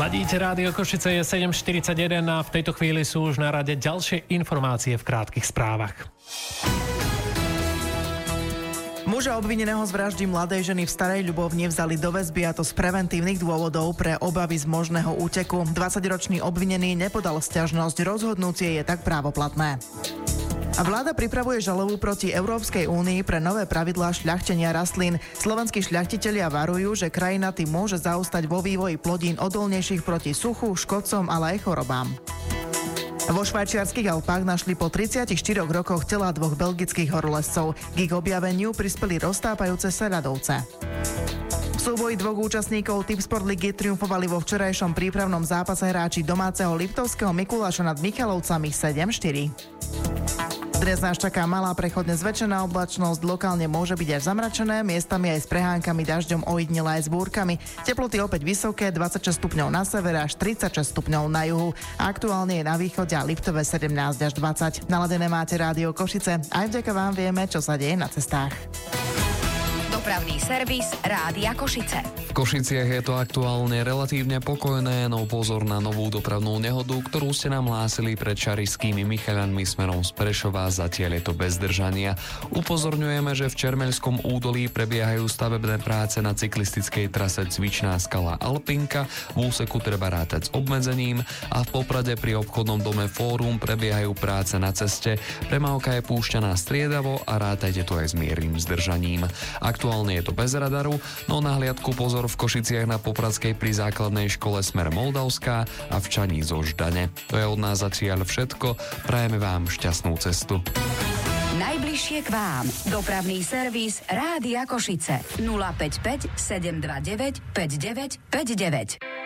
Ladíte Rádio Košice, je 7:41 a v tejto chvíli sú už na rade ďalšie informácie v krátkych správach. Muža obvineného z vraždy mladej ženy v Starej Ľubovni vzali do väzby, a to z preventívnych dôvodov pre obavy z možného úteku. 20-ročný obvinený nepodal sťažnosť, rozhodnutie je tak právoplatné. A vláda pripravuje žalobu proti Európskej únii pre nové pravidlá šľachtenia rastlín. Slovenskí šľachtitelia varujú, že krajina tým môže zaostať vo vývoji plodín odolnejších proti suchu, škodcom, ale aj chorobám. Vo švajčiarskych Alpách našli po 34 rokoch telá dvoch belgických horolezcov. K ich objaveniu prispeli roztápajúce sa ľadovce. V súboji dvoch účastníkov Tipsport ligy triumfovali vo včerajšom prípravnom zápase hráči domáceho Liptovského Mikuláša nad Michalovcami 7-4. Dnes nás čaká malá prechodne zväčšená oblačnosť, lokálne môže byť až zamračené, miestami aj s prehánkami, dažďom, ojedinele aj s búrkami. Teploty opäť vysoké, 26 stupňov na severe až 36 stupňov na juhu. Aktuálne je na východe a Liptove 17 až 20. Naladené máte Rádio Košice. Aj vďaka vám vieme, čo sa deje na cestách. Dopravný servis Rádia Košice. V Košiciach je to aktuálne relatívne pokojné, no pozor na novú dopravnú nehodu, ktorú ste nám hlásili pred Čarišskými Michaľanmi smerom z Prešova, zatiaľ je to bez zdržania. Upozorňujeme, že v Čermeľskom údolí prebiehajú stavebné práce na cyklistickej trase Cvičná skala Alpinka, v úseku treba rátať s obmedzením a v Poprade pri obchodnom dome Fórum prebiehajú práce na ceste, premávka je púšťaná striedavo a rátajte to aj s miernym zdržaním. Aktuálne je to bez radaru, no na hliadku pozor v Košiciach na Popradskej pri základnej škole smer Moldavská a v Čaní zo Ždane. To je od nás zatiaľ všetko, prajeme vám šťastnú cestu. Najbližšie k vám. Dopravný servis Rádia Košice. 055 729 5959.